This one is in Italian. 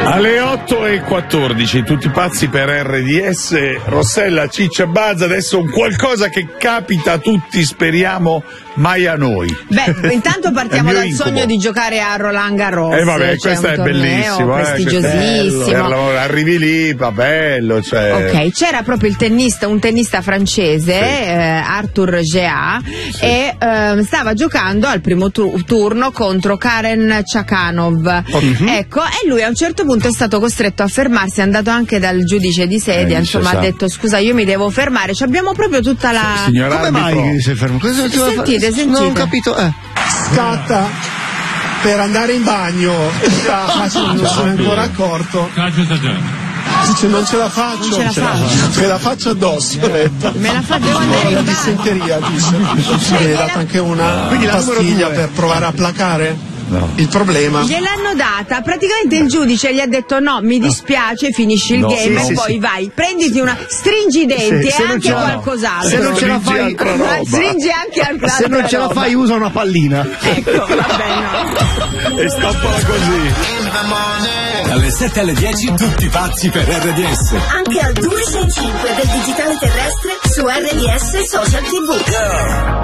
Alle 8:14, tutti pazzi per RDS, Rossella, Ciccia, Bazza, adesso un qualcosa che capita a tutti, speriamo mai a noi. Beh, intanto partiamo dal sogno di giocare a Roland Garros. Vabbè, questo è bellissimo, prestigiosissimo. Arrivi lì, va bello, cioè. Ok, c'era proprio un tennista francese, sì. Arthur Gea, sì. E stava giocando al primo turno contro Karen Khachanov. Ecco, e lui a un certo punto è stato costretto a fermarsi, è andato anche dal giudice di sedia, insomma, ha detto scusa, io mi devo fermare, abbiamo proprio tutta la... Signora, come mai si è fermato? Sentite. Non ho capito. Scatta per andare in bagno, non se ne è ancora accorto. Dice non ce la faccio, me la faccio addosso, me la faccio, devo andare in bagno. Dissenteria, dice. Mi hai dato anche una pastiglia per provare a placare? No. Il problema. Gliel'hanno data, praticamente il giudice gli ha detto no, mi dispiace, finisci il game e poi vai, prenditi una, stringi i denti e anche qualcos'altro. Se non ce la fai, stringi anche altra se non ce la fai usa una pallina. Ecco, vabbè, no. E stappala così. Dalle 7 alle 10 tutti pazzi per RDS. Anche al 265 del digitale terrestre su RDS Social TV.